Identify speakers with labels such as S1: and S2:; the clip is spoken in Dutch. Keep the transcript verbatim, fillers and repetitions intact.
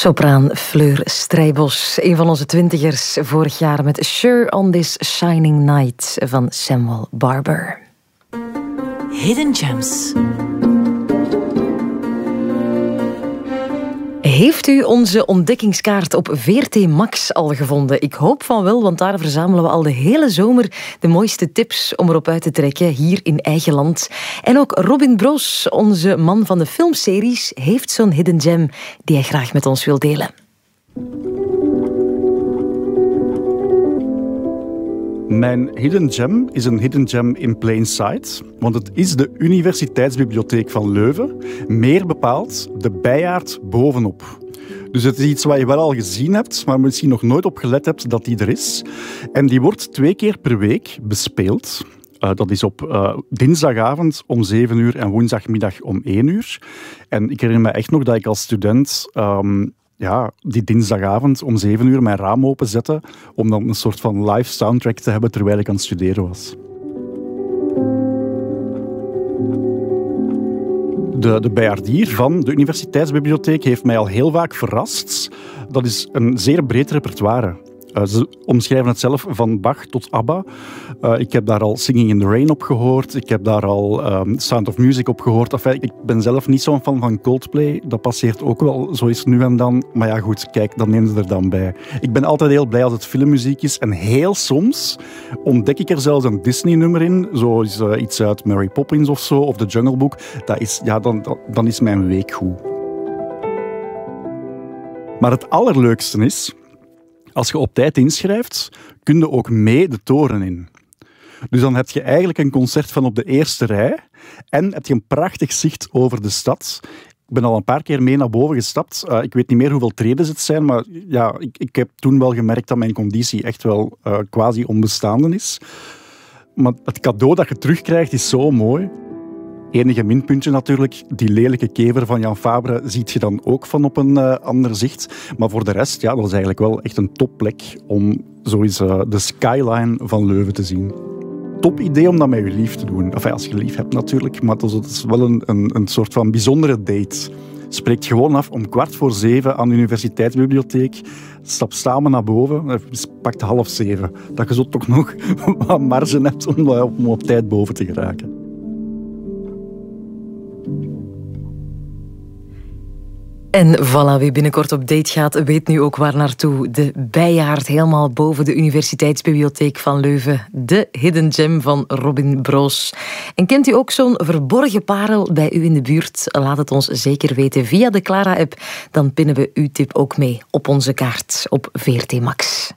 S1: Sopraan Fleur Strijbos, een van onze twintigers vorig jaar met Sure on This Shining Night van Samuel Barber.
S2: Hidden Gems.
S1: Heeft u onze ontdekkingskaart op V R T Max al gevonden? Ik hoop van wel, want daar verzamelen we al de hele zomer de mooiste tips om erop uit te trekken, hier in eigen land. En ook Robin Broos, onze man van de filmseries, heeft zo'n hidden gem die hij graag met ons wil delen.
S3: Mijn hidden gem is een hidden gem in plain sight, want het is de Universiteitsbibliotheek van Leuven, meer bepaald de Bijaard bovenop. Dus het is iets wat je wel al gezien hebt, maar misschien nog nooit op gelet hebt dat die er is. En die wordt twee keer per week bespeeld. Uh, dat is op uh, dinsdagavond om zeven uur en woensdagmiddag om één uur. En ik herinner me echt nog dat ik als student Um, ja, die dinsdagavond om zeven uur mijn raam openzette om dan een soort van live soundtrack te hebben terwijl ik aan het studeren was. De, de bijaardier van de Universiteitsbibliotheek heeft mij al heel vaak verrast. Dat is een zeer breed repertoire. Uh, ze omschrijven het zelf van Bach tot ABBA. Uh, ik heb daar al Singing in the Rain op gehoord. Ik heb daar al um, Sound of Music op gehoord. Enfin, ik ben zelf niet zo'n fan van Coldplay. Dat passeert ook wel zo eens nu en dan. Maar ja, goed, kijk, dat nemen ze er dan bij. Ik ben altijd heel blij als het filmmuziek is. En heel soms ontdek ik er zelfs een Disney-nummer in. Zoals uh, iets uit Mary Poppins of zo, of The Jungle Book. Dat is, ja, dan, dan, dan is mijn week goed. Maar het allerleukste is, als je op tijd inschrijft, kun je ook mee de toren in. Dus dan heb je eigenlijk een concert van op de eerste rij en heb je een prachtig zicht over de stad. Ik ben al een paar keer mee naar boven gestapt. Uh, ik weet niet meer hoeveel treden het zijn, maar ja, ik, ik heb toen wel gemerkt dat mijn conditie echt wel uh, quasi onbestaande is. Maar het cadeau dat je terugkrijgt is zo mooi. Enige minpuntje natuurlijk, die lelijke kever van Jan Fabre ziet je dan ook van op een uh, ander zicht. Maar voor de rest, ja, dat is eigenlijk wel echt een topplek om zo eens uh, de skyline van Leuven te zien. Top idee om dat met je lief te doen. Enfin, als je lief hebt natuurlijk, maar dat is wel een, een, een soort van bijzondere date. Spreekt gewoon af om kwart voor zeven aan de Universiteitsbibliotheek. Stap samen naar boven, pakt half zeven. Dat je zo toch nog wat marge hebt om, om op tijd boven te geraken.
S1: En voilà, wie binnenkort op date gaat, weet nu ook waar naartoe. De Bijaard, helemaal boven de Universiteitsbibliotheek van Leuven. De hidden gem van Robin Broos. En kent u ook zo'n verborgen parel bij u in de buurt? Laat het ons zeker weten via de Clara-app. Dan pinnen we uw tip ook mee op onze kaart op V R T Max.